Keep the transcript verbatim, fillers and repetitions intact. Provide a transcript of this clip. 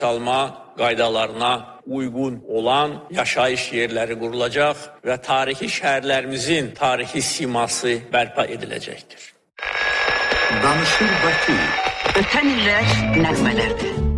alma qaydalarına uyğun olan yaşayış yerləri qurulacaq və tarixi şəhərlərimizin tarixi siması bərpa ediləcəkdir. Danışır Bakı. Ötən illər nəğmələrdir.